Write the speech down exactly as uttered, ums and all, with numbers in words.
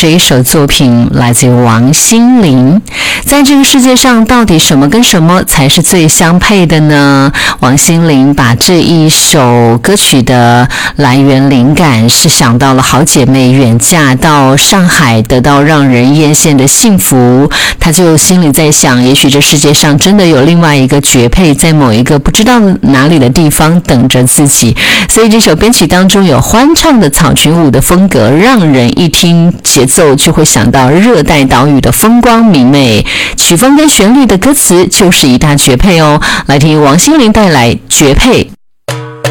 这一首作品来自于王心凌。在这个世界上，到底什么跟什么才是最相配的呢？王心凌把这一首歌曲的来源灵感是想到了好姐妹远嫁到上海，得到让人艳羡的幸福，她就心里在想，也许这世界上真的有另外一个绝配，在某一个不知道哪里的地方等着自己。所以这首编曲当中有欢唱的草裙舞的风格，让人一听节奏就会想到热带岛屿的风光明媚，曲风跟旋律的歌词就是一大绝配哦。来听王心凌带来绝配。